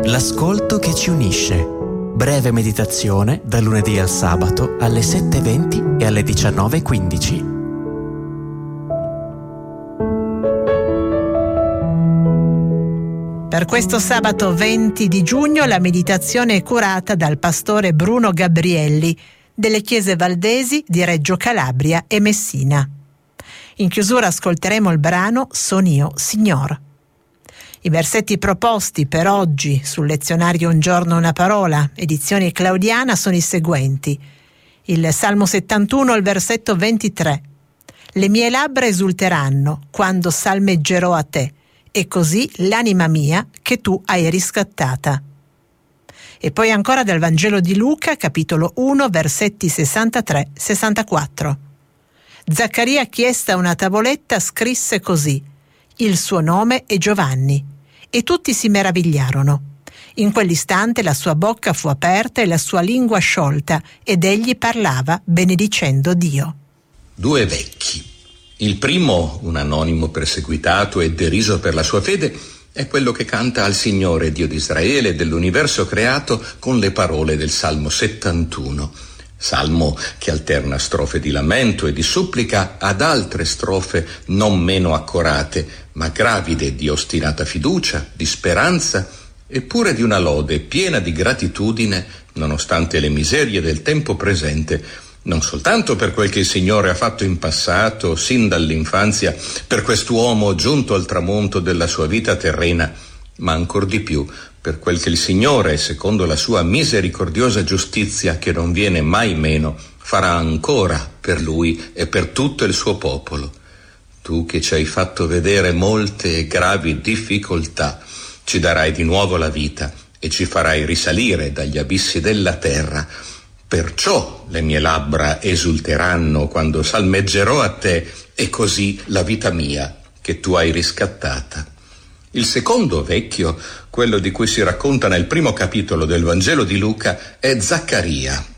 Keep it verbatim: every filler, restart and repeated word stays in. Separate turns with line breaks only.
L'ascolto che ci unisce. Breve meditazione dal lunedì al sabato alle sette e venti e alle diciannove e quindici.
Per questo sabato venti di giugno la meditazione è curata dal pastore Bruno Gabrielli delle chiese valdesi di Reggio Calabria e Messina. In chiusura ascolteremo il brano Son io, Signor. I versetti proposti per oggi sul lezionario Un giorno una parola, edizione Claudiana, sono i seguenti. Il Salmo settantuno, il versetto ventitré. Le mie labbra esulteranno quando salmeggerò a te, e così l'anima mia che tu hai riscattata. E poi ancora dal Vangelo di Luca, capitolo uno, versetti sessantatré sessantaquattro. Zaccaria, chiesta una tavoletta, scrisse così: il suo nome è Giovanni. E tutti si meravigliarono. In quell'istante la sua bocca fu aperta e la sua lingua sciolta, ed egli parlava benedicendo Dio.
Due vecchi. Il primo, un anonimo perseguitato e deriso per la sua fede, è quello che canta al Signore Dio di Israele e dell'universo creato con le parole del Salmo settantuno. Salmo che alterna strofe di lamento e di supplica ad altre strofe non meno accorate, ma gravide di ostinata fiducia, di speranza e pure di una lode piena di gratitudine nonostante le miserie del tempo presente, non soltanto per quel che il Signore ha fatto in passato, sin dall'infanzia, per quest'uomo giunto al tramonto della sua vita terrena, ma ancor di più per quel che il Signore, secondo la sua misericordiosa giustizia che non viene mai meno, farà ancora per lui e per tutto il suo popolo. Tu che ci hai fatto vedere molte e gravi difficoltà, ci darai di nuovo la vita e ci farai risalire dagli abissi della terra. Perciò le mie labbra esulteranno quando salmeggerò a te, e così la vita mia che tu hai riscattata. Il secondo vecchio, quello di cui si racconta nel primo capitolo del Vangelo di Luca, è Zaccaria,